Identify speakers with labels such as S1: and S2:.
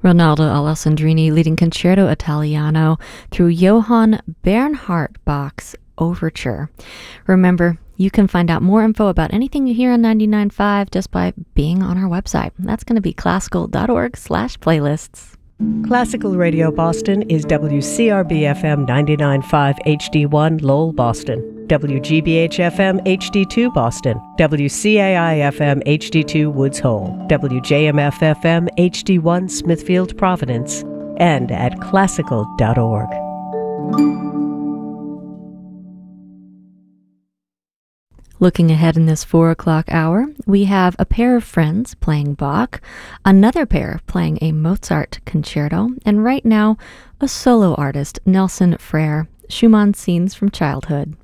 S1: Ronaldo Alessandrini leading Concerto Italiano through Johann Bernhard Bach's Overture. Remember, you can find out more info about anything you hear on 99.5 just by being on our website. That's going to be classical.org/playlists.
S2: Classical Radio Boston is WCRB-FM 99.5 HD1 Lowell, Boston, WGBH-FM HD2 Boston, WCAI-FM HD2 Woods Hole, WJMF-FM HD1 Smithfield, Providence, and at classical.org.
S1: Looking ahead in this 4 o'clock hour, we have a pair of friends playing Bach, another pair playing a Mozart concerto, and right now, a solo artist, Nelson Frere, Schumann Scenes from Childhood.